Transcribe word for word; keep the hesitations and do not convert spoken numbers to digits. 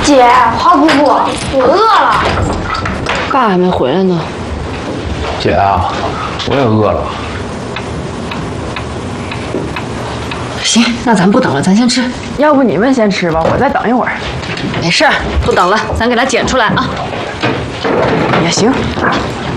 姐，花姑姑，我饿了。 爸还没回来呢。 姐啊，我也饿了。 行，那咱不等了，咱先吃。 要不你们先吃吧，我再等一会儿。 没事，不等了，咱给它捡出来啊。 也行。